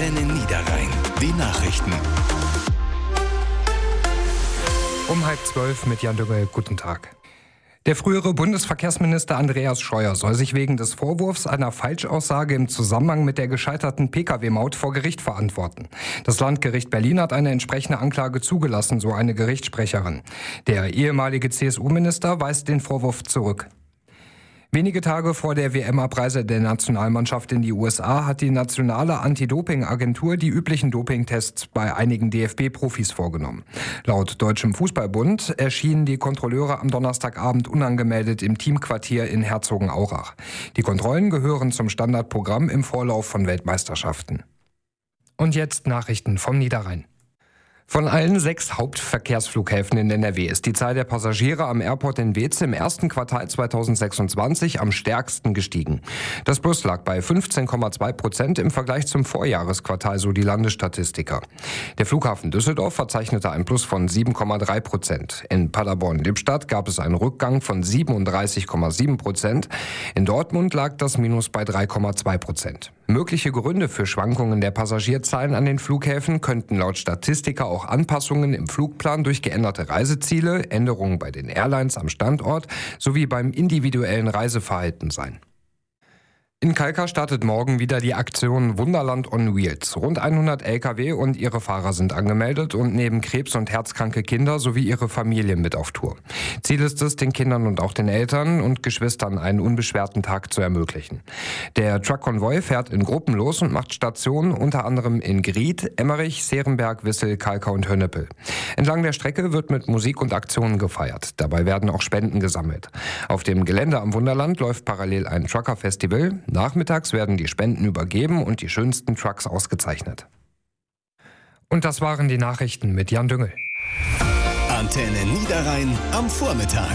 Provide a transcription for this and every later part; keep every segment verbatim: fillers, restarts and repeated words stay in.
Antenne Niederrhein. Die Nachrichten. Um halb zwölf mit Jan Düngel. Guten Tag. Der frühere Bundesverkehrsminister Andreas Scheuer soll sich wegen des Vorwurfs einer Falschaussage im Zusammenhang mit der gescheiterten P K W-Maut vor Gericht verantworten. Das Landgericht Berlin hat eine entsprechende Anklage zugelassen, so eine Gerichtssprecherin. Der ehemalige C S U-Minister weist den Vorwurf zurück. Wenige Tage vor der W M-Abreise der Nationalmannschaft in die U S A hat die nationale Anti-Doping-Agentur die üblichen Dopingtests bei einigen D F B-Profis vorgenommen. Laut Deutschem Fußballbund erschienen die Kontrolleure am Donnerstagabend unangemeldet im Teamquartier in Herzogenaurach. Die Kontrollen gehören zum Standardprogramm im Vorlauf von Weltmeisterschaften. Und jetzt Nachrichten vom Niederrhein. Von allen sechs Hauptverkehrsflughäfen in N R W ist die Zahl der Passagiere am Airport in Weeze im ersten Quartal zweitausendsechsundzwanzig am stärksten gestiegen. Das Plus lag bei fünfzehn Komma zwei Prozent im Vergleich zum Vorjahresquartal, so die Landesstatistiker. Der Flughafen Düsseldorf verzeichnete ein Plus von sieben Komma drei Prozent. In Paderborn-Lippstadt gab es einen Rückgang von siebenunddreißig Komma sieben Prozent. In Dortmund lag das Minus bei drei Komma zwei Prozent. Mögliche Gründe für Schwankungen der Passagierzahlen an den Flughäfen könnten laut Statistiker auch Anpassungen im Flugplan durch geänderte Reiseziele, Änderungen bei den Airlines am Standort sowie beim individuellen Reiseverhalten sein. In Kalkar startet morgen wieder die Aktion Wunderland on Wheels. Rund hundert L K W und ihre Fahrer sind angemeldet und neben krebs- und herzkranke Kinder sowie ihre Familien mit auf Tour. Ziel ist es, den Kindern und auch den Eltern und Geschwistern einen unbeschwerten Tag zu ermöglichen. Der Truck-Konvoi fährt in Gruppen los und macht Stationen unter anderem in Gried, Emmerich, Serenberg, Wissel, Kalkar und Hönnepel. Entlang der Strecke wird mit Musik und Aktionen gefeiert. Dabei werden auch Spenden gesammelt. Auf dem Gelände am Wunderland läuft parallel ein Trucker-Festival. Nachmittags werden die Spenden übergeben und die schönsten Trucks ausgezeichnet. Und das waren die Nachrichten mit Jan Düngel. Antenne Niederrhein am Vormittag.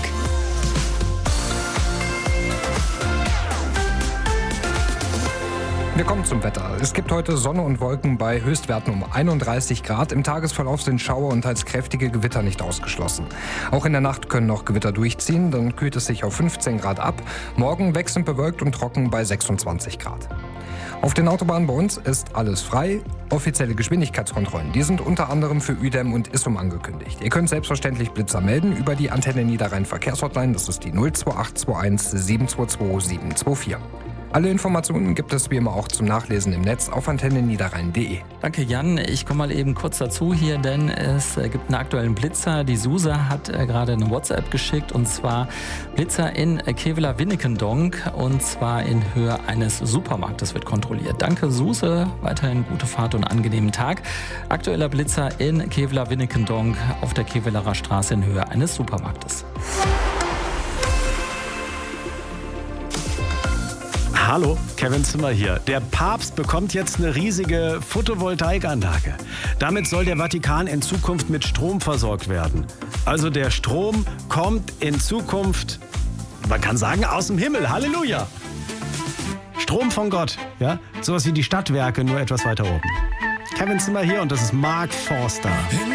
Wir kommen zum Wetter. Es gibt heute Sonne und Wolken bei Höchstwerten um einunddreißig Grad. Im Tagesverlauf sind Schauer und teils kräftige Gewitter nicht ausgeschlossen. Auch in der Nacht können noch Gewitter durchziehen, dann kühlt es sich auf fünfzehn Grad ab. Morgen wechselnd bewölkt und trocken bei sechsundzwanzig Grad. Auf den Autobahnen bei uns ist alles frei. Offizielle Geschwindigkeitskontrollen, die sind unter anderem für Uedem und Issum angekündigt. Ihr könnt selbstverständlich Blitzer melden über die Antenne Niederrhein Verkehrshotline. Das ist die null zwei acht zwei eins sieben zwei zwei sieben zwei vier. Alle Informationen gibt es wie immer auch zum Nachlesen im Netz auf antenne niederrhein punkt de. Danke Jan, ich komme mal eben kurz dazu hier, denn es gibt einen aktuellen Blitzer. Die SUSE hat gerade eine WhatsApp geschickt und zwar Blitzer in Kevela-Winnekendonk und zwar in Höhe eines Supermarktes wird kontrolliert. Danke SUSE, weiterhin gute Fahrt und angenehmen Tag. Aktueller Blitzer in Kevela-Winnekendonk auf der Kevelarer Straße in Höhe eines Supermarktes. Hallo, Kevin Zimmer hier. Der Papst bekommt jetzt eine riesige Photovoltaikanlage. Damit soll der Vatikan in Zukunft mit Strom versorgt werden. Also der Strom kommt in Zukunft, man kann sagen, aus dem Himmel. Halleluja! Strom von Gott, ja? Sowas wie die Stadtwerke, nur etwas weiter oben. Kevin Zimmer hier und das ist Mark Forster.